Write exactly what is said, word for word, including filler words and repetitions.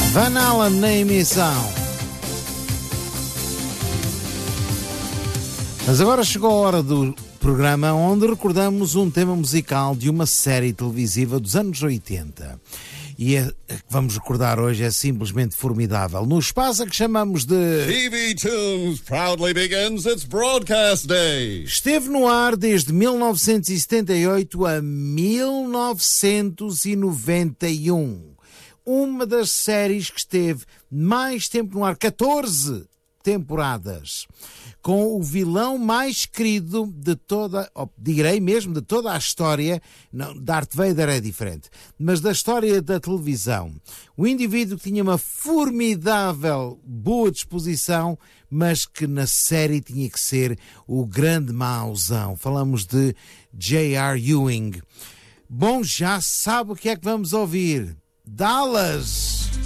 Van Halen na emissão. Mas agora chegou a hora do programa onde recordamos um tema musical de uma série televisiva dos anos oitenta. E a que vamos recordar hoje é simplesmente formidável. No espaço a que chamamos de T V Tunes proudly begins its broadcast day. Esteve no ar desde mil novecentos e setenta e oito a mil novecentos e noventa e um. Uma das séries que esteve mais tempo no ar, catorze temporadas, com o vilão mais querido de toda, ou direi mesmo, de toda a história. Não, Darth Vader é diferente, mas da história da televisão. O indivíduo que tinha uma formidável boa disposição, mas que na série tinha que ser o grande mauzão. Falamos de J R. Ewing. Bom, já sabe o que é que vamos ouvir. Dallas!